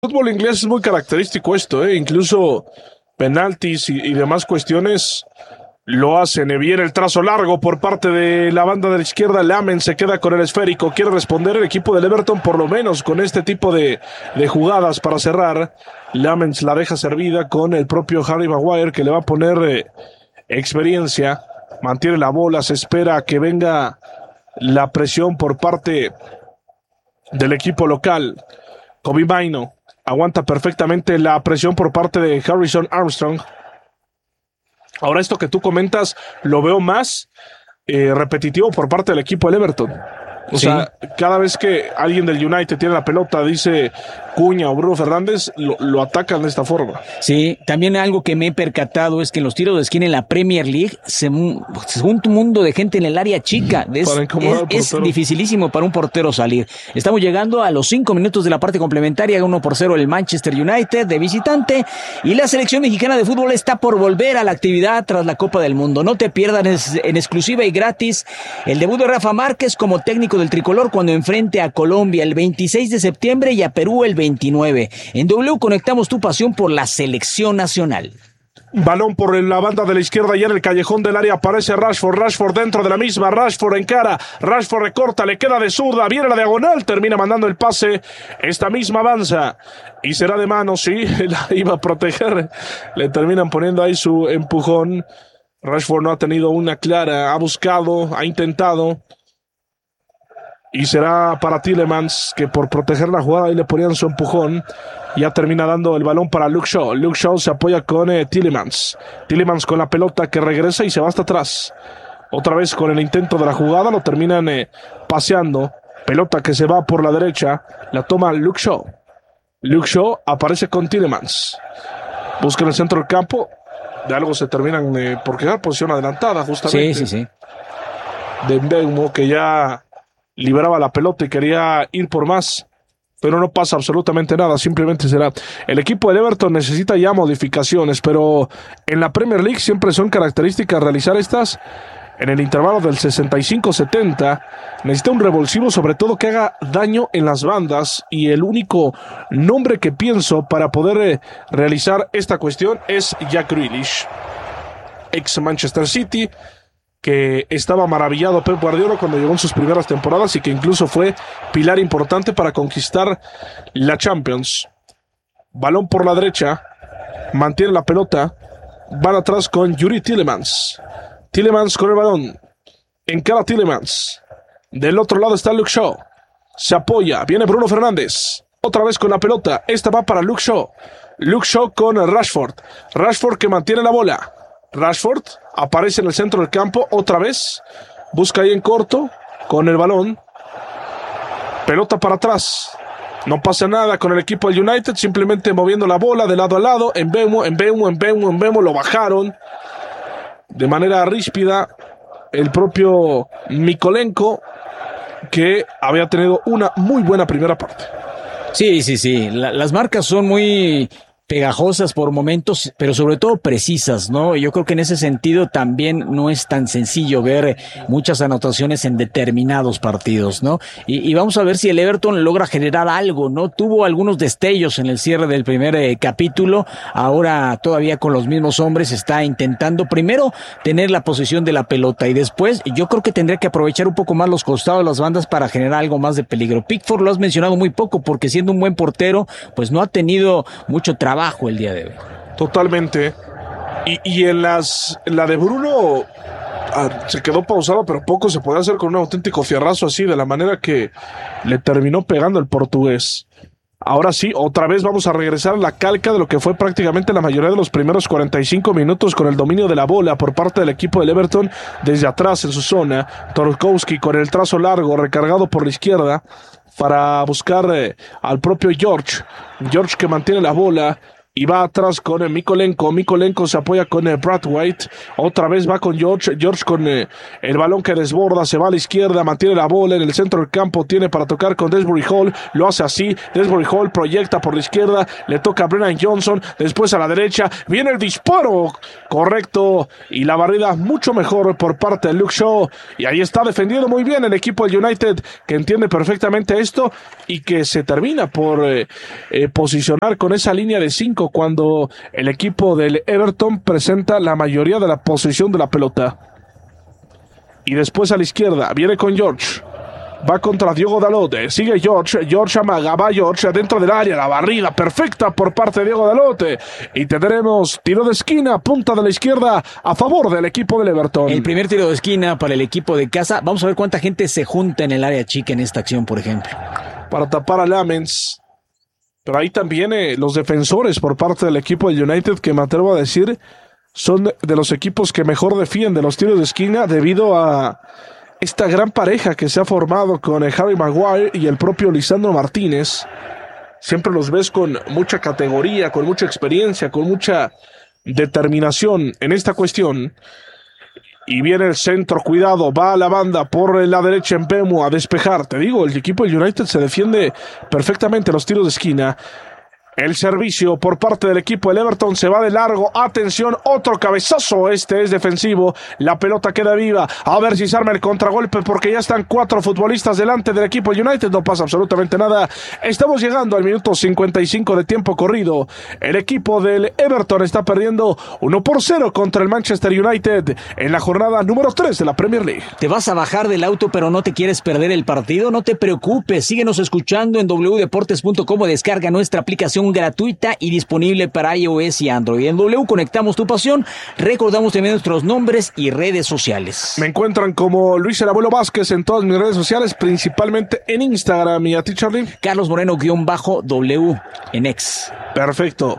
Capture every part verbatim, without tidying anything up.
Fútbol inglés es muy característico esto, ¿eh? Incluso penaltis y, y demás cuestiones lo hacen. Viene el trazo largo por parte de la banda de la izquierda. Lamen se queda con el esférico. Quiere responder el equipo del Everton, por lo menos con este tipo de, de jugadas para cerrar. Lamens la deja servida con el propio Harry Maguire, que le va a poner eh, experiencia. Mantiene la bola, se espera a que venga la presión por parte del equipo local. Kobe Mainoo aguanta perfectamente la presión por parte de Harrison Armstrong. Ahora esto que tú comentas lo veo más eh, repetitivo por parte del equipo del Everton. O Sí. sea, cada vez que alguien del United tiene la pelota, dice Cuña o Bruno Fernández, lo, lo atacan de esta forma. Sí, también algo que me he percatado es que en los tiros de esquina en la Premier League se, se junta un mundo de gente en el área chica. Es, Para incomodar al es, es portero. dificilísimo para un portero salir. Estamos llegando a los cinco minutos de la parte complementaria, uno por cero el Manchester United de visitante, y la selección mexicana de fútbol está por volver a la actividad tras la Copa del Mundo. No te pierdas en exclusiva y gratis el debut de Rafa Márquez como técnico del tricolor cuando enfrente a Colombia el veintiséis de septiembre y a Perú el veintinueve. En W conectamos tu pasión por la selección nacional. Balón por la banda de la izquierda, ya en el callejón del área aparece Rashford, Rashford dentro de la misma, Rashford encara, Rashford recorta, le queda de zurda, viene la diagonal, termina mandando el pase, esta misma avanza, y será de mano, sí, la iba a proteger, le terminan poniendo ahí su empujón. Rashford no ha tenido una clara, ha buscado, ha intentado, y será para Tielemans, que por proteger la jugada ahí le ponían su empujón. Ya termina dando el balón para Luke Shaw. Luke Shaw se apoya con eh, Tielemans. Tielemans con la pelota que regresa y se va hasta atrás. Otra vez con el intento de la jugada, lo terminan eh, paseando. Pelota que se va por la derecha, la toma Luke Shaw. Luke Shaw aparece con Tielemans. Busca en el centro del campo. De algo se terminan eh, por quedar posición adelantada, justamente. Sí, sí, sí. De Mbeumo, que ya liberaba la pelota y quería ir por más, pero no pasa absolutamente nada, simplemente será. El equipo del Everton necesita ya modificaciones, pero en la Premier League siempre son características realizar estas en el intervalo del sesenta y cinco setenta. Necesita un revulsivo, sobre todo que haga daño en las bandas, y el único nombre que pienso para poder eh, realizar esta cuestión es Jack Grealish, ex Manchester City, que estaba maravillado Pep Guardiola cuando llegó en sus primeras temporadas y que incluso fue pilar importante para conquistar la Champions. Balón por la derecha, mantiene la pelota, van atrás con Yuri Tielemans. Tielemans con el balón, encara Tielemans. Del otro lado está Luke Shaw, se apoya, viene Bruno Fernández, otra vez con la pelota, esta va para Luke Shaw. Luke Shaw con Rashford, Rashford que mantiene la bola. Rashford aparece en el centro del campo otra vez, busca ahí en corto con el balón, pelota para atrás, no pasa nada con el equipo del United, simplemente moviendo la bola de lado a lado. Mbeumo, Mbeumo, Mbeumo, Mbeumo, lo bajaron de manera ríspida el propio Mikolenko, que había tenido una muy buena primera parte. Sí, sí, sí. La, las marcas son muy pegajosas por momentos, pero sobre todo precisas, ¿no? Yo creo que en ese sentido también no es tan sencillo ver muchas anotaciones en determinados partidos, ¿no? Y, y vamos a ver si el Everton logra generar algo, ¿no? Tuvo algunos destellos en el cierre del primer eh, capítulo, ahora todavía con los mismos hombres está intentando primero tener la posesión de la pelota y después yo creo que tendría que aprovechar un poco más los costados de las bandas para generar algo más de peligro. Pickford lo has mencionado muy poco porque siendo un buen portero, pues no ha tenido mucho trabajo el día de hoy. Totalmente. Y, y en las en la de Bruno ah, se quedó pausado, pero poco se podía hacer con un auténtico fierrazo así, de la manera que le terminó pegando el portugués. Ahora sí, otra vez vamos a regresar a la calca de lo que fue prácticamente la mayoría de los primeros cuarenta y cinco minutos, con el dominio de la bola por parte del equipo del Everton desde atrás en su zona. Tarkowski con el trazo largo recargado por la izquierda para buscar eh, al propio George. George que mantiene la bola, y va atrás con eh, Mikolenko. Mikolenko se apoya con eh, Brad White. Otra vez va con George. George con eh, el balón que desborda. Se va a la izquierda. Mantiene la bola en el centro del campo. Tiene para tocar con Desbury Hall. Lo hace así. Desbury Hall proyecta por la izquierda. Le toca a Brennan Johnson. Después a la derecha. Viene el disparo. Correcto. Y la barrida mucho mejor por parte de Luke Shaw. Y ahí está defendiendo muy bien el equipo del United, que entiende perfectamente esto y que se termina por eh, eh, posicionar con esa línea de cinco cuando el equipo del Everton presenta la mayoría de la posesión de la pelota. Y después a la izquierda viene con George. Va contra Diogo Dalot, sigue George, George amaga, va George dentro del área, la barrida perfecta por parte de Diogo Dalot, y tendremos tiro de esquina, punta de la izquierda a favor del equipo del Everton. El primer tiro de esquina para el equipo de casa. Vamos a ver cuánta gente se junta en el área chica en esta acción, por ejemplo. Para tapar a Lamens, pero ahí también eh, los defensores por parte del equipo del United, que me atrevo a decir son de los equipos que mejor defienden los tiros de esquina debido a esta gran pareja que se ha formado con Harry Maguire y el propio Lisandro Martínez. Siempre los ves con mucha categoría, con mucha experiencia, con mucha determinación en esta cuestión. Y viene el centro, cuidado, va a la banda por la derecha en Mbeumo a despejar. Te digo, el equipo del United se defiende perfectamente los tiros de esquina. El servicio por parte del equipo del Everton se va de largo. Atención, otro cabezazo. Este es defensivo. La pelota queda viva. A ver si se arma el contragolpe porque ya están cuatro futbolistas delante del equipo del United. No pasa absolutamente nada. Estamos llegando al minuto cincuenta y cinco de tiempo corrido. El equipo del Everton está perdiendo uno por cero contra el Manchester United en la jornada número tres de la Premier League. ¿Te vas a bajar del auto pero no te quieres perder el partido? No te preocupes. Síguenos escuchando en doble u deportes punto com o descarga nuestra aplicación gratuita y disponible para iOS y Android. En W conectamos tu pasión. Recordamos también nuestros nombres y redes sociales. Me encuentran como Luis el Abuelo Vázquez en todas mis redes sociales, principalmente en Instagram. ¿Y a ti, Charlie? Carlos Moreno guión bajo W en X. Perfecto.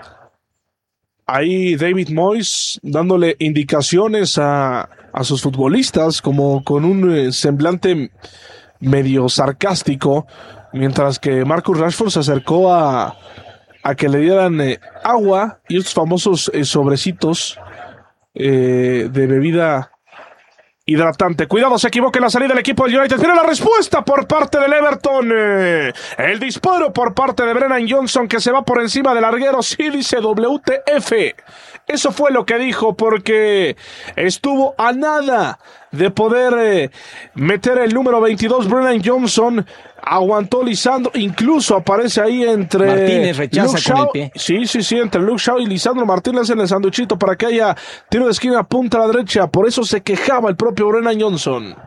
Ahí David Moyes dándole indicaciones a, a sus futbolistas como con un eh, semblante medio sarcástico, mientras que Marcus Rashford se acercó a, a que le dieran eh, agua y estos famosos eh, sobrecitos eh, de bebida hidratante. Cuidado, se equivoca en la salida del equipo del United. Tiene la respuesta por parte del Everton. Eh, el disparo por parte de Brennan Johnson que se va por encima del larguero. Sí, dice W T F. Eso fue lo que dijo porque estuvo a nada de poder eh, meter el número veintidós. Brennan Johnson aguantó Lisandro, incluso aparece ahí entre Martínez rechaza Luke Shaw, con el pie. Sí, sí, sí, entre Luke Shaw y Lisandro Martínez en el sanduchito para que haya tiro de esquina punta a la derecha. Por eso se quejaba el propio Brennan Johnson.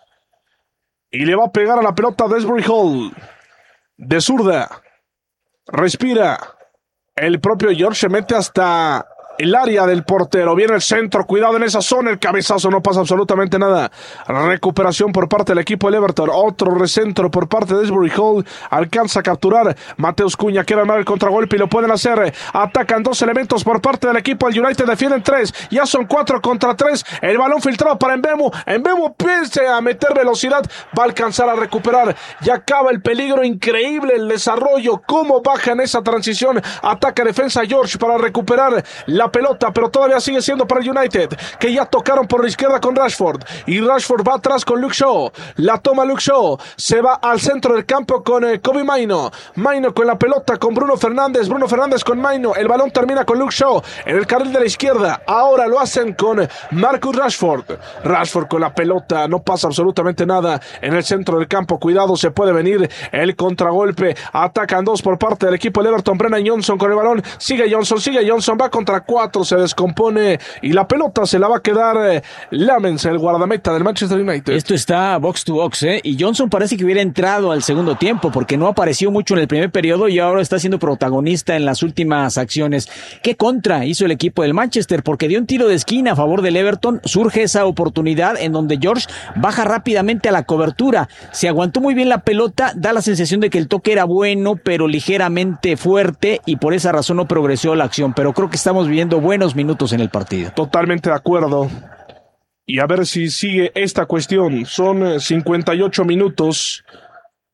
Y le va a pegar a la pelota a Desbury Hall. De zurda. Respira. El propio George se mete hasta el área del portero. Viene el centro. Cuidado en esa zona. El cabezazo. No pasa absolutamente nada. Recuperación por parte del equipo del Everton. Otro recentro por parte de Desbury Hall. Alcanza a capturar Mateus Cunha. Quiere armar el contragolpe y lo pueden hacer. Atacan dos elementos por parte del equipo del United. Defienden tres. Ya son cuatro contra tres. El balón filtrado para Mbeumo. Mbeumo piensa a meter velocidad. Va a alcanzar a recuperar. Ya acaba el peligro. Increíble el desarrollo. Cómo baja en esa transición. Ataca defensa George para recuperar la pelota, pero todavía sigue siendo para el United, que ya tocaron por la izquierda con Rashford, y Rashford va atrás con Luke Shaw, la toma Luke Shaw, se va al centro del campo con eh, Kobbie Mainoo, Mainoo con la pelota con Bruno Fernández, Bruno Fernández con Mainoo, el balón termina con Luke Shaw, en el carril de la izquierda, ahora lo hacen con Marcus Rashford, Rashford con la pelota, no pasa absolutamente nada en el centro del campo, cuidado, se puede venir el contragolpe, atacan dos por parte del equipo del Everton, Brennan Johnson con el balón, sigue Johnson, sigue Johnson, va contra cuatro, se descompone y la pelota se la va a quedar eh, Lamens, el guardameta del Manchester United. Esto está box to box, ¿eh? Y Johnson parece que hubiera entrado al segundo tiempo porque no apareció mucho en el primer periodo y ahora está siendo protagonista en las últimas acciones. ¿Qué contra hizo el equipo del Manchester? Porque dio un tiro de esquina a favor del Everton, surge esa oportunidad en donde George baja rápidamente a la cobertura, se aguantó muy bien la pelota, da la sensación de que el toque era bueno, pero ligeramente fuerte y por esa razón no progresó la acción, pero creo que estamos viendo buenos minutos en el partido. Totalmente de acuerdo. Y a ver si sigue esta cuestión. Son cincuenta y ocho minutos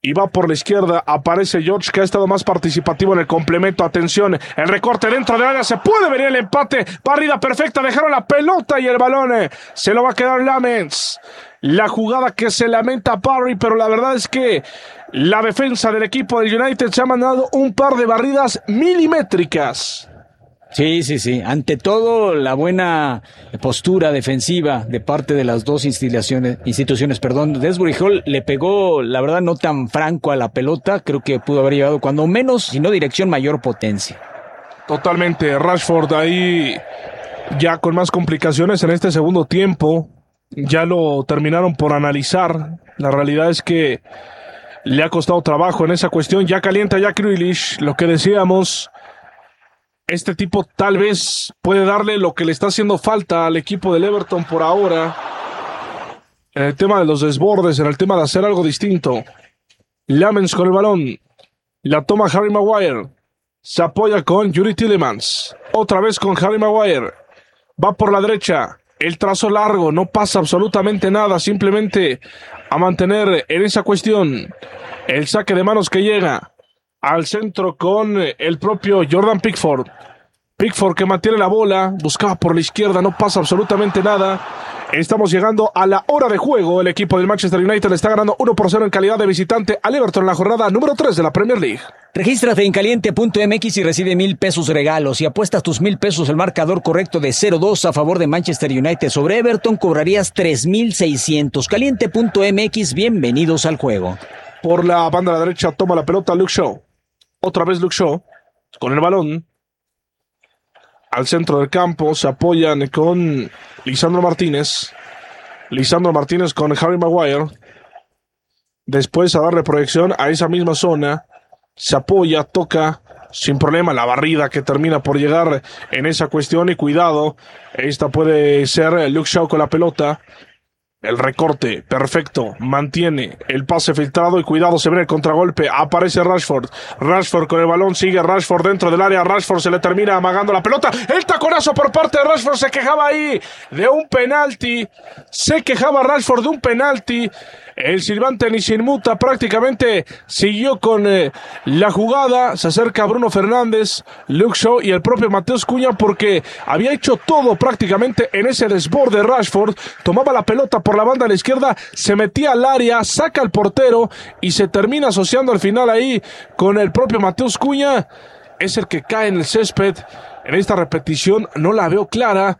y va por la izquierda, aparece George, que ha estado más participativo en el complemento. Atención, el recorte dentro del área, se puede venir el empate, barrida perfecta, dejaron la pelota y el balón eh, se lo va a quedar Lamens. La jugada que se lamenta Barry, pero la verdad es que la defensa del equipo del United se ha mandado un par de barridas milimétricas. Sí, sí, sí. Ante todo, la buena postura defensiva de parte de las dos instituciones, instituciones, perdón. Desbury Hall le pegó, la verdad, no tan franco a la pelota. Creo que pudo haber llevado, cuando menos, si no dirección, mayor potencia. Totalmente. Rashford ahí ya con más complicaciones en este segundo tiempo. Ya lo terminaron por analizar. La realidad es que le ha costado trabajo en esa cuestión. Ya calienta Jack Grealish, lo que decíamos. Este tipo tal vez puede darle lo que le está haciendo falta al equipo del Everton por ahora. En el tema de los desbordes, en el tema de hacer algo distinto. Lamens con el balón. La toma Harry Maguire. Se apoya con Yuri Tielemans. Otra vez con Harry Maguire. Va por la derecha. El trazo largo. No pasa absolutamente nada. Simplemente a mantener en esa cuestión el saque de manos que llega al centro con el propio Jordan Pickford. Pickford que mantiene la bola, buscaba por la izquierda, no pasa absolutamente nada. Estamos llegando a la hora de juego. El equipo del Manchester United le está ganando uno por cero en calidad de visitante al Everton en la jornada número tres de la Premier League. Regístrate en caliente punto m x y recibe mil pesos regalos. Si apuestas tus mil pesos el marcador correcto de cero dos a favor de Manchester United sobre Everton, cobrarías tres mil seiscientos. caliente punto m x, bienvenidos al juego. Por la banda de la derecha toma la pelota Luke Shaw. Otra vez Luke Shaw con el balón al centro del campo. Se apoyan con Lisandro Martínez. Lisandro Martínez con Harry Maguire. Después a darle proyección a esa misma zona. Se apoya, toca sin problema la barrida que termina por llegar en esa cuestión. Y cuidado, esta puede ser Luke Shaw con la pelota. El recorte, perfecto, mantiene el pase filtrado y cuidado, se viene el contragolpe, aparece Rashford, Rashford con el balón, sigue Rashford dentro del área, Rashford se le termina amagando la pelota, el taconazo por parte de Rashford, se quejaba ahí de un penalti, se quejaba Rashford de un penalti, el silbante ni se inmuta, prácticamente siguió con eh, la jugada, se acerca Bruno Fernández, Luke Shaw y el propio Mateus Cunha porque había hecho todo prácticamente en ese desborde Rashford, tomaba la pelota por la banda de la izquierda, se metía al área, saca al portero y se termina asociando al final ahí con el propio Mateus Cunha, es el que cae en el césped. En esta repetición no la veo clara,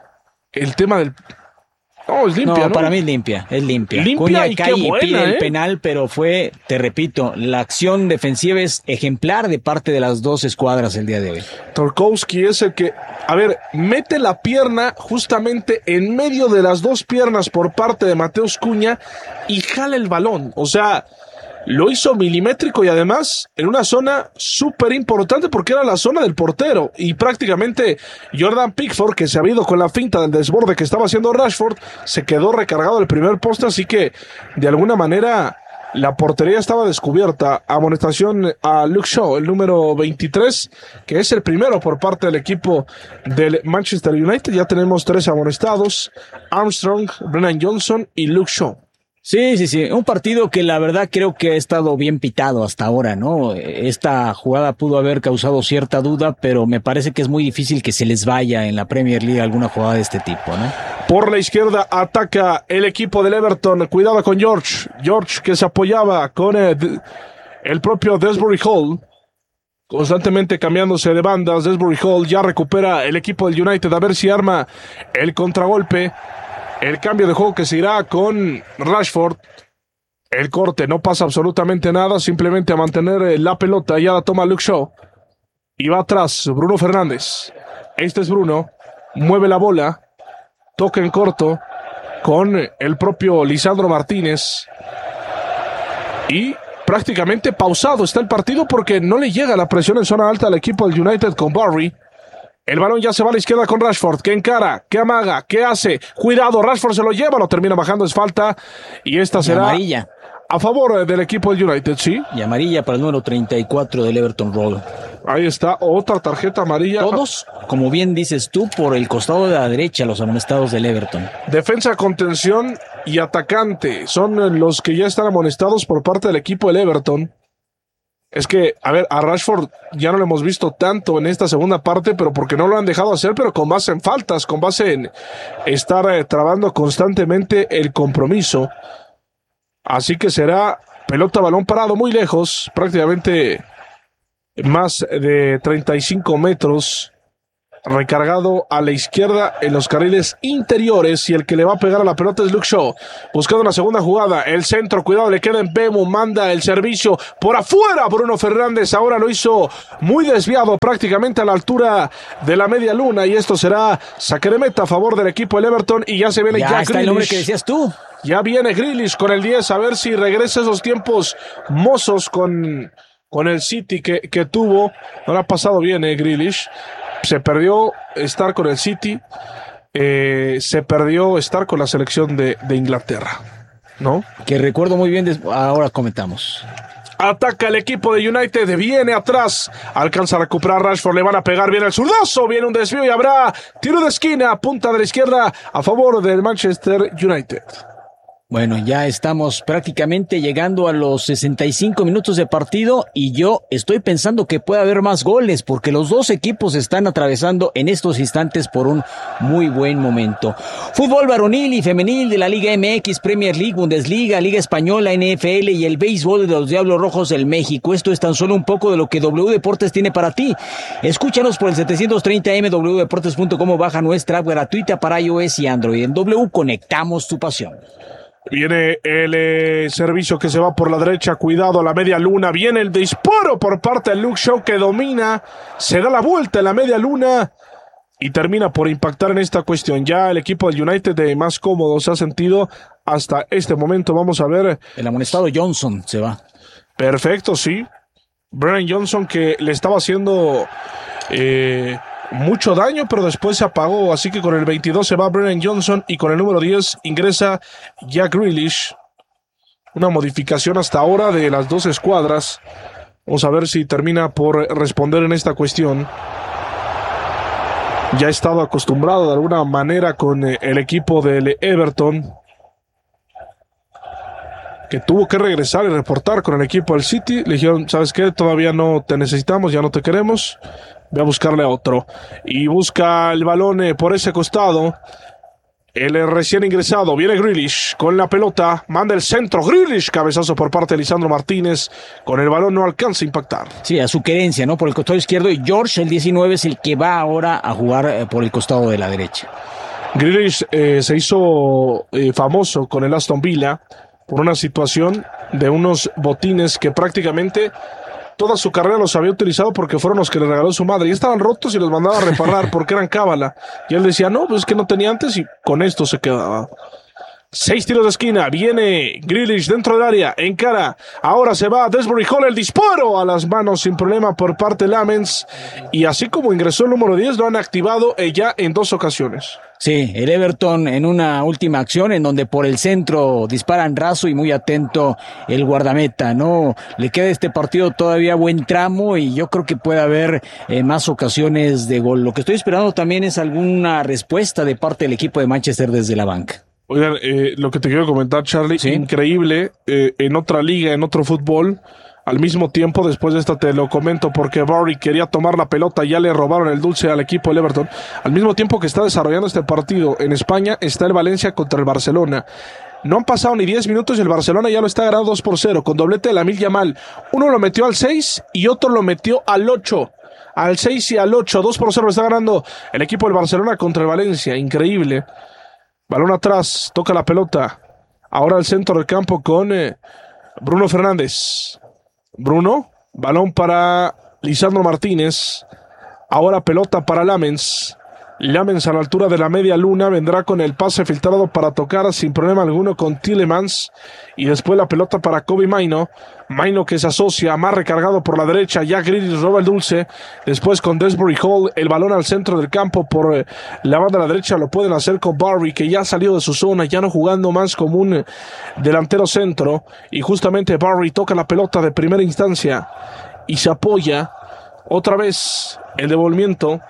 el tema del... No, es limpia, no, ¿no? para mí es limpia, es limpia. Limpia Cunha y cae qué buena, y pide ¿eh? el penal, pero fue, te repito, la acción defensiva es ejemplar de parte de las dos escuadras el día de hoy. Tarkowski es el que, a ver, mete la pierna justamente en medio de las dos piernas por parte de Mateus Cunha y jala el balón. O sea, lo hizo milimétrico y además en una zona súper importante porque era la zona del portero y prácticamente Jordan Pickford, que se ha ido con la finta del desborde que estaba haciendo Rashford, se quedó recargado el primer poste, así que de alguna manera la portería estaba descubierta. Amonestación a Luke Shaw, el número veintitrés, que es el primero por parte del equipo del Manchester United. Ya tenemos tres amonestados: Armstrong, Brennan Johnson y Luke Shaw. Sí, sí, sí, un partido que la verdad creo que ha estado bien pitado hasta ahora, ¿no? Esta jugada pudo haber causado cierta duda, pero me parece que es muy difícil que se les vaya en la Premier League alguna jugada de este tipo, ¿no? Por la izquierda ataca el equipo del Everton, cuidado con George, George que se apoyaba con el, el propio Desbury Hall, constantemente cambiándose de bandas. Desbury Hall ya recupera el equipo del United, a ver si arma el contragolpe. El cambio de juego que se irá con Rashford. El corte, no pasa absolutamente nada, simplemente a mantener la pelota. Ya la toma Luke Shaw. Y va atrás Bruno Fernández. Este es Bruno. Mueve la bola. Toca en corto con el propio Lisandro Martínez. Y prácticamente pausado está el partido porque no le llega la presión en zona alta al equipo del United con Barry. El balón ya se va a la izquierda con Rashford, que encara, que amaga, que hace, cuidado, Rashford se lo lleva, lo termina bajando, es falta, y esta será amarilla a favor del equipo del United, ¿sí? Y amarilla para el número treinta y cuatro del Everton Road. Ahí está, otra tarjeta amarilla. Todos, como bien dices tú, por el costado de la derecha, los amonestados del Everton. Defensa contención, y atacante son los que ya están amonestados por parte del equipo del Everton. Es que, a ver, a Rashford ya no lo hemos visto tanto en esta segunda parte, pero porque no lo han dejado hacer, pero con base en faltas, con base en estar eh, trabando constantemente el compromiso. Así que será pelota, balón parado muy lejos, prácticamente más de treinta y cinco metros, recargado a la izquierda en los carriles interiores, y el que le va a pegar a la pelota es Luke Shaw, buscando una segunda jugada, el centro, cuidado, le queda en Bemo, manda el servicio por afuera, Bruno Fernández, ahora lo hizo muy desviado, prácticamente a la altura de la media luna, y esto será saque de meta a favor del equipo del Everton, y ya se viene ya Jack está Grealish. El hombre que decías tú. Ya viene Grealish con el diez, a ver si regresa esos tiempos mozos con, con el City que, que tuvo. No le ha pasado bien, eh, Grealish. Se perdió estar con el City, eh, se perdió estar con la selección de, de Inglaterra, ¿no? Que recuerdo muy bien, ahora comentamos. Ataca el equipo de United, viene atrás, alcanza a recuperar Rashford, le van a pegar, viene el zurdazo, viene un desvío y habrá tiro de esquina, punta de la izquierda a favor del Manchester United. Bueno, ya estamos prácticamente llegando a los sesenta y cinco minutos de partido y yo estoy pensando que puede haber más goles porque los dos equipos están atravesando en estos instantes por un muy buen momento. Fútbol varonil y femenil de la Liga M X, Premier League, Bundesliga, Liga Española, N F L y el béisbol de los Diablos Rojos del México. Esto es tan solo un poco de lo que W Deportes tiene para ti. Escúchanos por el setecientos treinta M, w deportes punto com, baja nuestra app gratuita para iOS y Android. En W conectamos tu pasión. Viene el eh, servicio que se va por la derecha, cuidado a la media luna, viene el disparo por parte de Luke Shaw que domina, se da la vuelta en la media luna y termina por impactar en esta cuestión. Ya el equipo del United de más cómodo se ha sentido hasta este momento. Vamos a ver. El amonestado Johnson se va. Perfecto, sí. Brennan Johnson que le estaba haciendo eh, mucho daño, pero después se apagó, así que con el veintidós se va Brennan Johnson y con el número diez ingresa Jack Grealish. Una modificación hasta ahora de las dos escuadras. Vamos a ver si termina por responder en esta cuestión. Ya ha estado acostumbrado de alguna manera con el equipo del Everton, que tuvo que regresar y reportar con el equipo del City. Le dijeron, ¿sabes qué? Todavía no te necesitamos, ya no te queremos. Ve a buscarle a otro. Y busca el balón eh, por ese costado. El eh, recién ingresado. Viene Grealish con la pelota. Manda el centro. Grealish. Cabezazo por parte de Lisandro Martínez. Con el balón no alcanza a impactar. Sí, a su querencia, ¿no? Por el costado izquierdo. Y George, el diecinueve, es el que va ahora a jugar eh, por el costado de la derecha. Grealish eh, se hizo eh, famoso con el Aston Villa por una situación de unos botines que prácticamente toda su carrera los había utilizado porque fueron los que le regaló su madre y estaban rotos y los mandaba a reparar porque eran cábala. Y él decía, no, pues es que no tenía antes y con esto se quedaba. Seis tiros de esquina, viene Grealish dentro del área, encara, ahora se va a Desbury Hall, el disparo a las manos sin problema por parte de Lamens, y así como ingresó el número diez, lo han activado ya en dos ocasiones. Sí, el Everton en una última acción en donde por el centro disparan raso y muy atento el guardameta, ¿no? Le queda este partido todavía buen tramo y yo creo que puede haber eh, más ocasiones de gol. Lo que estoy esperando también es alguna respuesta de parte del equipo de Manchester desde la banca. Oigan, eh, lo que te quiero comentar, Charlie, ¿sí? Increíble, eh, en otra liga, en otro fútbol, al mismo tiempo, después de esta te lo comento porque Barry quería tomar la pelota, ya le robaron el dulce al equipo del Everton, al mismo tiempo que está desarrollando este partido en España, está el Valencia contra el Barcelona. No han pasado ni diez minutos y el Barcelona ya lo está ganando dos por cero, con doblete de Lamine Yamal. Uno lo metió al seis y otro lo metió al ocho. Al seis y al ocho, dos por cero está ganando el equipo del Barcelona contra el Valencia, increíble. Balón atrás, toca la pelota. Ahora al centro del campo con eh, Bruno Fernández. Bruno, balón para Lisandro Martínez. Ahora pelota para Lamens. Lamens a la altura de la media luna. Vendrá con el pase filtrado para tocar sin problema alguno con Tielemans. Y después la pelota para Kobbie Mainoo. Mainoo que se asocia, más recargado por la derecha. Ya Grealish roba el dulce. Después con Desbury Hall. El balón al centro del campo por eh, la banda de la derecha. Lo pueden hacer con Barry, que ya salió de su zona. Ya no jugando más como un eh, delantero centro. Y justamente Barry toca la pelota de primera instancia. Y se apoya. Otra vez el devolvimiento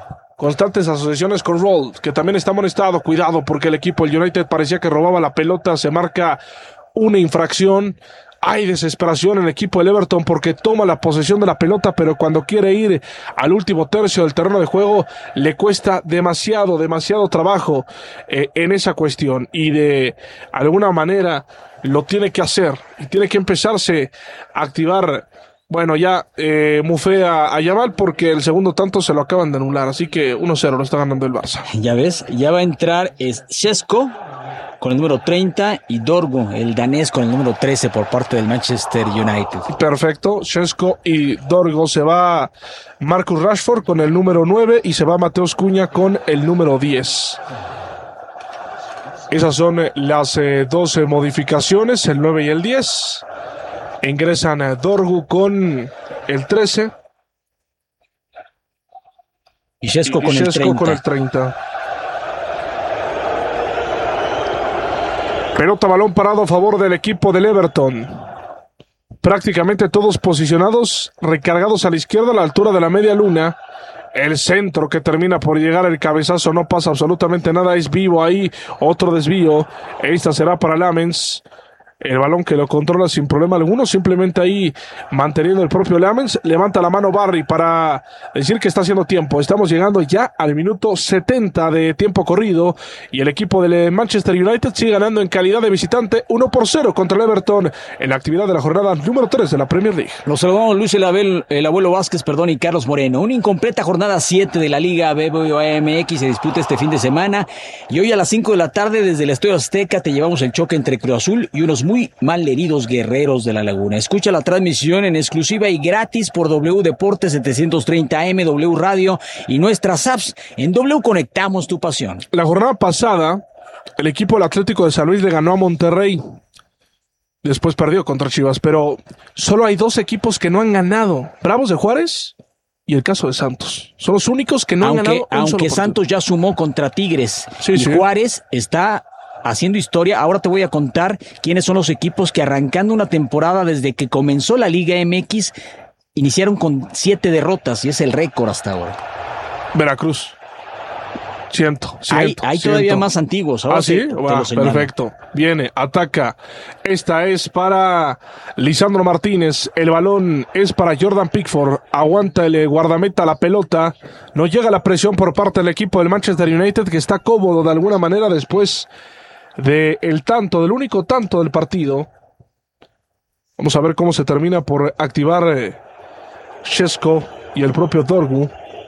constantes asociaciones con Roll, que también está amonestado. Cuidado, porque el equipo del United parecía que robaba la pelota. Se marca una infracción. Hay desesperación en el equipo del Everton porque toma la posesión de la pelota, pero cuando quiere ir al último tercio del terreno de juego, le cuesta demasiado, demasiado trabajo eh, en esa cuestión. Y de alguna manera lo tiene que hacer. Y tiene que empezarse a activar, bueno, ya eh, Mufé a, a Yamal, porque el segundo tanto se lo acaban de anular. Así que uno cero lo está ganando el Barça. Ya ves, ya va a entrar es Šeško con el número treinta y Dorgu, el danés, con el número trece por parte del Manchester United. Perfecto, Šeško y Dorgu. Se va Marcus Rashford con el número nueve y se va Mateus Cunha con el número diez. Esas son las eh, doce modificaciones, el nueve y el diez. Ingresan eh, Dorgu con el trece. Y Šeško y con, Šeško con el treinta. Pelota, balón parado a favor del equipo del Everton. Prácticamente todos posicionados, recargados a la izquierda a la altura de la media luna. El centro que termina por llegar, el cabezazo, no pasa absolutamente nada, es vivo ahí. Otro desvío, esta será para Lamens. El balón que lo controla sin problema alguno, simplemente ahí manteniendo el propio Lamens. Levanta la mano Barry para decir que está haciendo tiempo. Estamos llegando ya al minuto setenta de tiempo corrido y el equipo del Manchester United sigue ganando en calidad de visitante uno por cero contra el Everton en la actividad de la jornada número tres de la Premier League. Los saludamos Luis el, Abel, el Abuelo Vázquez, perdón, y Carlos Moreno. Una incompleta jornada siete de la Liga B B V A M X se disputa este fin de semana y hoy a las cinco de la tarde desde el Estadio Azteca te llevamos el choque entre Cruz Azul y unos muy mal heridos Guerreros de la Laguna. Escucha la transmisión en exclusiva y gratis por W Deportes setecientos treinta A M, W Radio y nuestras apps. En W conectamos tu pasión. La jornada pasada, el equipo del Atlético de San Luis le ganó a Monterrey. Después perdió contra Chivas, pero solo hay dos equipos que no han ganado. Bravos de Juárez y el caso de Santos. Son los únicos que no aunque, han ganado. Un aunque Santos ya sumó contra Tigres. Sí, y sí. Juárez está haciendo historia. Ahora te voy a contar quiénes son los equipos que arrancando una temporada desde que comenzó la Liga M X iniciaron con siete derrotas y es el récord hasta ahora. Veracruz. Siento, siento. Hay, hay siento. todavía más antiguos. Ahora ah, sí, te, te Va, lo señalo. Perfecto. Viene, ataca. Esta es para Lisandro Martínez. El balón es para Jordan Pickford. Aguanta el guardameta la pelota. No llega la presión por parte del equipo del Manchester United, que está cómodo de alguna manera después de el tanto, del único tanto del partido. Vamos a ver cómo se termina por activar eh, Šeško y el propio Dorgu.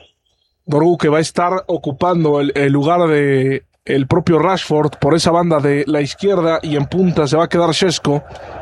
Dorgu que va a estar ocupando el, el lugar de el propio Rashford por esa banda de la izquierda y en punta se va a quedar Šeško.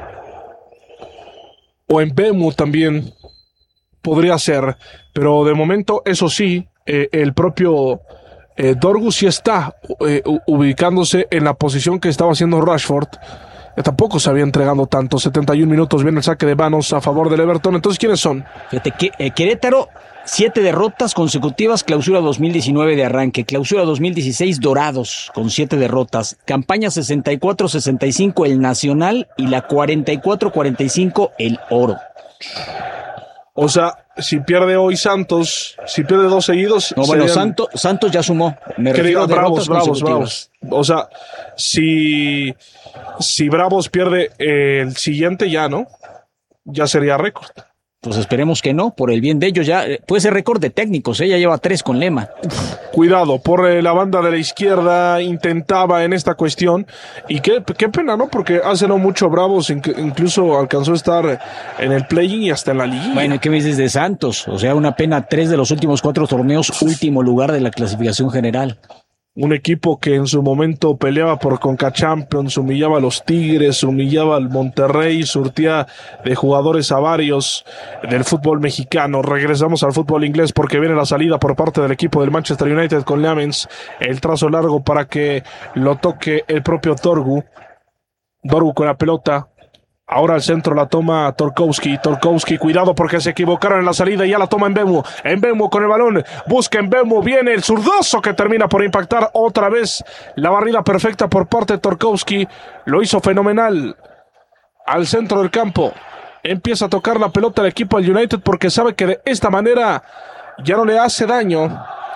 O en Bemu también podría ser, pero de momento, eso sí, eh, el propio Eh, Dorgu sí está eh, ubicándose en la posición que estaba haciendo Rashford. Eh, tampoco se había entregado tanto. setenta y un minutos, viene el saque de manos a favor del Everton. Entonces, ¿quiénes son? Fíjate que eh, Querétaro, siete derrotas consecutivas, clausura dos mil diecinueve de arranque, clausura dos mil dieciséis Dorados con siete derrotas, campaña sesenta y cuatro sesenta y cinco el Nacional y la cuarenta y cuatro cuarenta y cinco el Oro. O sea, si pierde hoy Santos, si pierde dos seguidos... No, bueno, serían... Santos, Santos ya sumó. Me Que refiero diga, a bravos, derrotas bravos, consecutivas. bravos. O sea, si, si Bravos pierde eh, el siguiente ya, ¿no? Ya sería récord. Pues esperemos que no, por el bien de ellos ya. Puede ser récord de técnicos, ella lleva tres con Lema. Cuidado, por eh, la banda de la izquierda intentaba en esta cuestión. Y qué, qué pena, ¿no? Porque hace no mucho Bravos inc- incluso alcanzó a estar en el play-in y hasta en la liga. Bueno, ¿y qué me dices de Santos? O sea, una pena, tres de los últimos cuatro torneos, último lugar de la clasificación general. Un equipo que en su momento peleaba por Conca Champions, humillaba a los Tigres, humillaba al Monterrey, surtía de jugadores a varios del fútbol mexicano. Regresamos al fútbol inglés porque viene la salida por parte del equipo del Manchester United con Lamens. El trazo largo para que lo toque el propio Dorgu. Dorgu con la pelota. Ahora al centro la toma Torkowski. Torkowski, cuidado porque se equivocaron en la salida y ya la toma Mbemu. Mbemu con el balón. Busca Mbemu. Viene el zurdazo que termina por impactar otra vez. La barrida perfecta por parte de Torkowski. Lo hizo fenomenal. Al centro del campo. Empieza a tocar la pelota el equipo del United porque sabe que de esta manera ya no le hace daño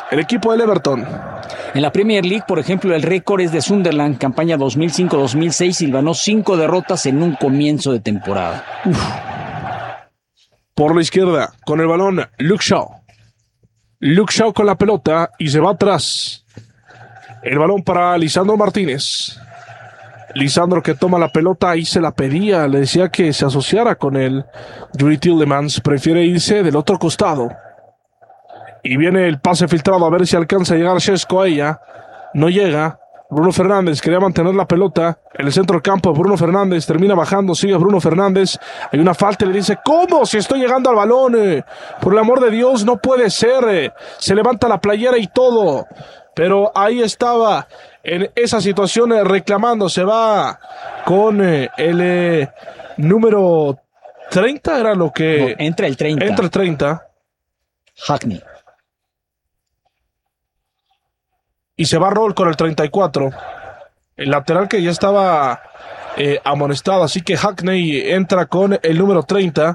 el equipo del Everton. En la Premier League, por ejemplo, el récord es de Sunderland, campaña dos mil cinco dos mil seis, y ganó cinco derrotas en un comienzo de temporada. Uf. Por la izquierda, con el balón, Luke Shaw. Luke Shaw con la pelota y se va atrás. El balón para Lisandro Martínez. Lisandro que toma la pelota y se la pedía, le decía que se asociara con él. Yuri Tielemans prefiere irse del otro costado. Y viene el pase filtrado a ver si alcanza a llegar Šeško a ella. No llega. Bruno Fernández quería mantener la pelota en el centro del campo. Bruno Fernández termina bajando, sigue Bruno Fernández. Hay una falta y le dice, ¿cómo? Si estoy llegando al balón. Eh, por el amor de Dios, no puede ser. Eh. Se levanta la playera y todo. Pero ahí estaba en esa situación eh, reclamando. Se va con eh, el eh, número treinta, era lo que... No, entra el treinta. Entra el treinta. Hackney. Y se va Roll con el treinta y cuatro. El lateral que ya estaba eh, amonestado. Así que Hackney entra con el número treinta.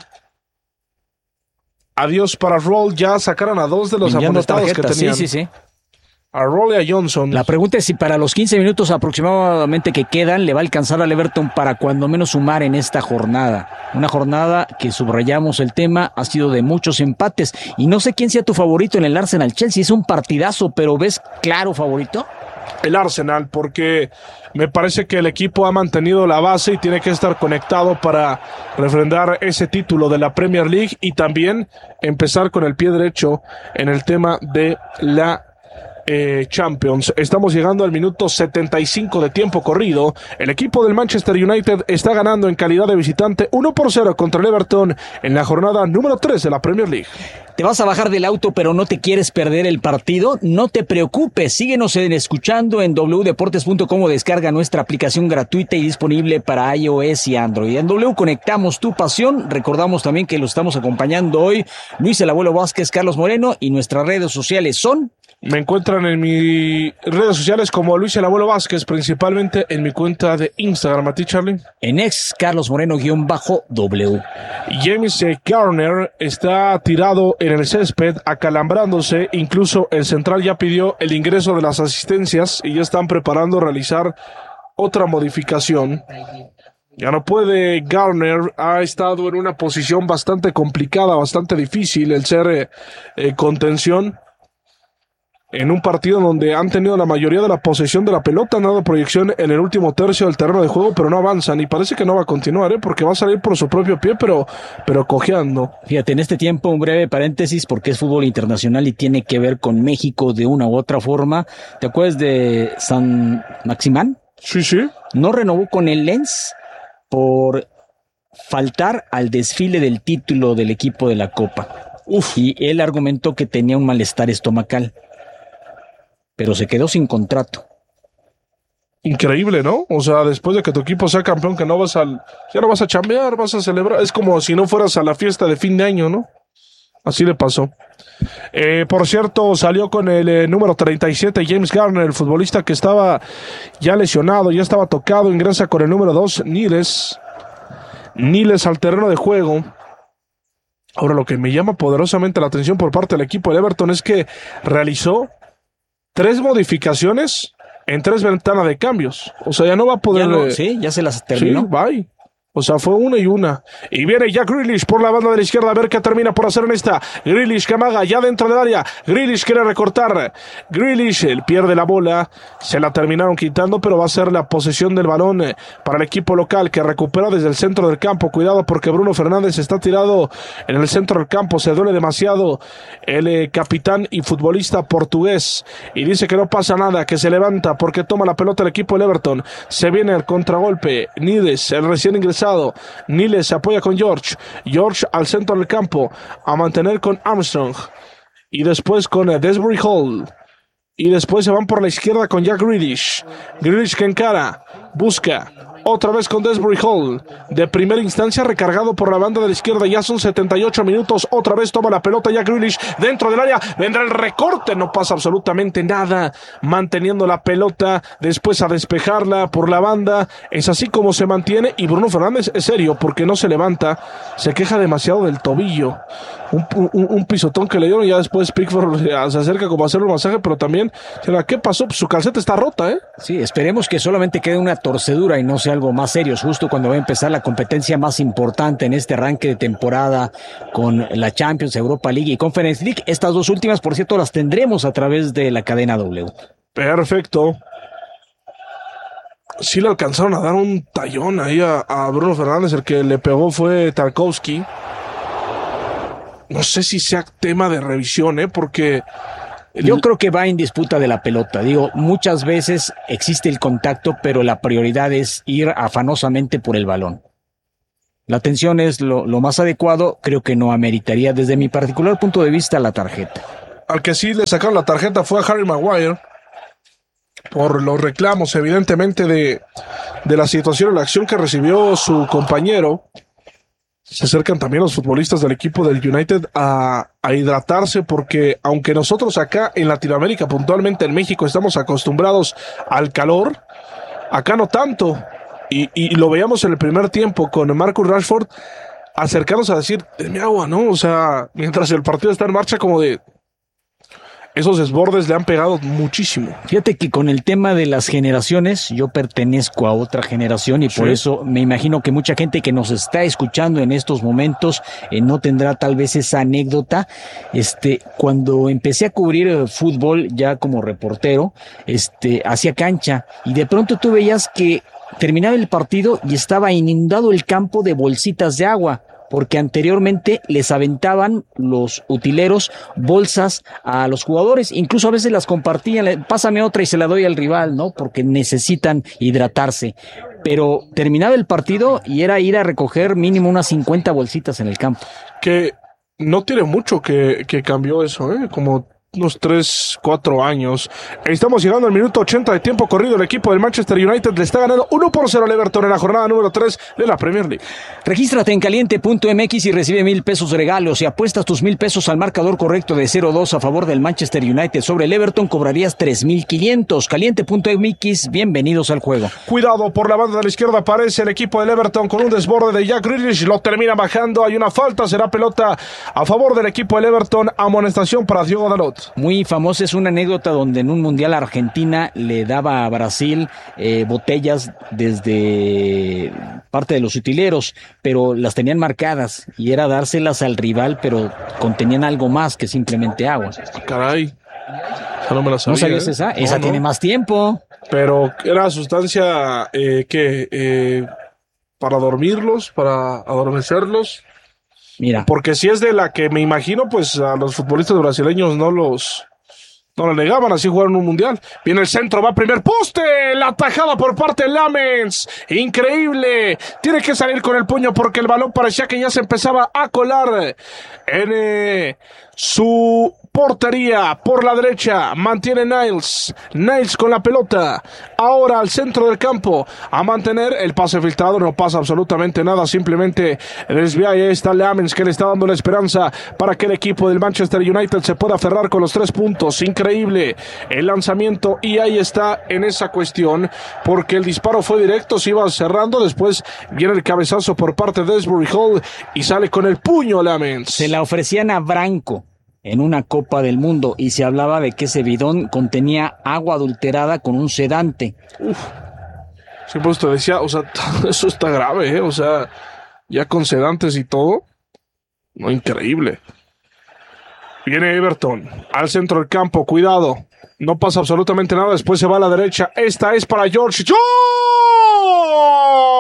Adiós para Roll. Ya sacaron a dos de los Enviando amonestados tarjetas, que tenían. Sí, sí, sí. A Roll y a Johnson. La pregunta es si para los quince minutos aproximadamente que quedan le va a alcanzar al Everton para cuando menos sumar en esta jornada. Una jornada que, subrayamos el tema, ha sido de muchos empates. Y no sé quién sea tu favorito en el Arsenal-Chelsea. Es un partidazo, pero ¿ves claro favorito? El Arsenal, porque me parece que el equipo ha mantenido la base y tiene que estar conectado para refrendar ese título de la Premier League y también empezar con el pie derecho en el tema de la Eh, Champions. Estamos llegando al minuto setenta y cinco de tiempo corrido. El equipo del Manchester United está ganando en calidad de visitante uno por cero contra el Everton en la jornada número tres de la Premier League. ¿Te vas a bajar del auto pero no te quieres perder el partido? No te preocupes, síguenos en escuchando en doble u deportes punto com o descarga nuestra aplicación gratuita y disponible para iOS y Android. En W conectamos tu pasión. Recordamos también que lo estamos acompañando hoy Luis el Abuelo Vázquez, Carlos Moreno, y nuestras redes sociales son... Me encuentran en mis redes sociales como Luis el Abuelo Vázquez, principalmente en mi cuenta de Instagram. ¿A ti, Charlie? En ex Carlos Moreno-W. James Garner está tirado en el césped, acalambrándose. Incluso el central ya pidió el ingreso de las asistencias y ya están preparando realizar otra modificación. Ya no puede Garner, ha estado en una posición bastante complicada, bastante difícil el ser eh, eh, contención. En un partido donde han tenido la mayoría de la posesión de la pelota, han dado proyección en el último tercio del terreno de juego, pero no avanzan y parece que no va a continuar, ¿eh? Porque va a salir por su propio pie, pero, pero cojeando. Fíjate, en este tiempo un breve paréntesis porque es fútbol internacional y tiene que ver con México de una u otra forma. ¿Te acuerdas de San Maximán? Sí, sí. No renovó con el Lens por faltar al desfile del título del equipo de la Copa. Uf. Y él argumentó que tenía un malestar estomacal, pero se quedó sin contrato. Increíble, ¿no? O sea, después de que tu equipo sea campeón, que no vas al... Ya no vas a chambear, vas a celebrar. Es como si no fueras a la fiesta de fin de año, ¿no? Así le pasó. Eh, por cierto, salió con el eh, número treinta y siete, James Garner, el futbolista que estaba ya lesionado, ya estaba tocado. Ingresa con el número dos, Niles. Niles al terreno de juego. Ahora, lo que me llama poderosamente la atención por parte del equipo de Everton es que realizó tres modificaciones en tres ventanas de cambios. O sea, ya no va a poder... Ya no, eh, sí, ya se las terminó. Sí, bye. O sea, fue una y una. Y viene Jack Grealish por la banda de la izquierda a ver qué termina por hacer en esta. Grealish que amaga ya dentro del área. Grealish quiere recortar. Grealish él pierde la bola. Se la terminaron quitando, pero va a ser la posesión del balón eh, para el equipo local que recupera desde el centro del campo. Cuidado porque Bruno Fernández está tirado en el centro del campo. Se duele demasiado el eh, capitán y futbolista portugués. Y dice que no pasa nada, que se levanta porque toma la pelota el equipo del Everton. Se viene el contragolpe. Nides, el recién ingresado. Niles se apoya con George. George al centro del campo a mantener con Armstrong. Y después con Desbury Hall. Y después se van por la izquierda con Jack Grealish. Grealish que encara. busca otra vez con Desbury Hall, de primera instancia recargado por la banda de la izquierda, ya son setenta y ocho minutos, otra vez toma la pelota Jack Grealish dentro del área, vendrá el recorte, no pasa absolutamente nada, manteniendo la pelota, después a despejarla por la banda, es así como se mantiene, y Bruno Fernández es serio, porque no se levanta, se queja demasiado del tobillo, un, un, un pisotón que le dieron, ya después Pickford se acerca como a hacerle un masaje, pero también, ¿qué pasó? Pues su calceta está rota, ¿eh? Sí, esperemos que solamente quede una torcedura y no sea algo más serio, justo cuando va a empezar la competencia más importante en este arranque de temporada con la Champions, Europa League y Conference League. Estas dos últimas, por cierto, las tendremos a través de la cadena W. Perfecto. Sí le alcanzaron a dar un tallón ahí a, a Bruno Fernández, el que le pegó fue Tarkowski. No sé si sea tema de revisión, ¿eh? Porque... Yo creo que va en disputa de la pelota. Digo, muchas veces existe el contacto, pero la prioridad es ir afanosamente por el balón. La atención es lo, lo más adecuado. Creo que no ameritaría, desde mi particular punto de vista, la tarjeta. Al que sí le sacaron la tarjeta fue a Harry Maguire, por los reclamos, evidentemente, de, de la situación o la acción que recibió su compañero. Se acercan también los futbolistas del equipo del United a, a hidratarse, porque aunque nosotros acá en Latinoamérica, puntualmente en México, estamos acostumbrados al calor, acá no tanto, y, y lo veíamos en el primer tiempo con Marcus Rashford acercarnos a decir, denme agua, ¿no? O sea, mientras el partido está en marcha, como de... Esos desbordes le han pegado muchísimo. Fíjate que con el tema de las generaciones, yo pertenezco a otra generación y por sí. Eso me imagino que mucha gente que nos está escuchando en estos momentos eh, no tendrá tal vez esa anécdota. Este, cuando empecé a cubrir el fútbol ya como reportero, este, hacía cancha y de pronto tú veías que terminaba el partido y estaba inundado el campo de bolsitas de agua, porque anteriormente les aventaban los utileros bolsas a los jugadores, incluso a veces las compartían, pásame otra y se la doy al rival, ¿no? Porque necesitan hidratarse. Pero terminaba el partido y era ir a recoger mínimo unas cincuenta bolsitas en el campo. Que no tiene mucho que, que cambió eso, ¿eh? Como unos tres, cuatro años. Estamos llegando al minuto ochenta de tiempo corrido. El equipo del Manchester United le está ganando uno por cero al Everton en la jornada número tres de la Premier League. Regístrate en caliente punto m x y recibe mil pesos de regalo. Si apuestas tus mil pesos al marcador correcto de cero dos a favor del Manchester United sobre el Everton, cobrarías tres mil quinientos. caliente punto m x, bienvenidos al juego. Cuidado, por la banda de la izquierda aparece el equipo del Everton con un desborde de Jack Grealish. Lo termina bajando. Hay una falta. Será pelota a favor del equipo del Everton. Amonestación para Diogo Dalot. Muy famosa es una anécdota donde en un mundial Argentina le daba a Brasil eh, botellas desde parte de los utileros, pero las tenían marcadas y era dárselas al rival, pero contenían algo más que simplemente agua. Caray, no me la sabía. ¿No sabías ¿eh? esa? No, esa no. Tiene más tiempo. Pero era sustancia eh, que eh, para dormirlos, para adormecerlos. Mira. Porque si es de la que me imagino, pues a los futbolistas brasileños no los no lo negaban, así jugaron un mundial. Viene el centro, va primer poste, la tajada por parte de Lamens, increíble, tiene que salir con el puño porque el balón parecía que ya se empezaba a colar en eh, su portería. Por la derecha mantiene Niles, Niles con la pelota, ahora al centro del campo, a mantener el pase filtrado, no pasa absolutamente nada, simplemente desvía, y ahí está Lamens que le está dando la esperanza para que el equipo del Manchester United se pueda aferrar con los tres puntos. Increíble el lanzamiento, y ahí está en esa cuestión, porque el disparo fue directo, se iba cerrando, después viene el cabezazo por parte de Desbury Hall y sale con el puño Lamens. Se la ofrecían a Branco en una Copa del Mundo y se hablaba de que ese bidón contenía agua adulterada con un sedante. Uf, sí, pues te decía, o sea, eso está grave, ¿eh? O sea, ya con sedantes y todo, no, increíble. Viene Everton al centro del campo, cuidado, no pasa absolutamente nada, después se va a la derecha, esta es para George. ¡Oh!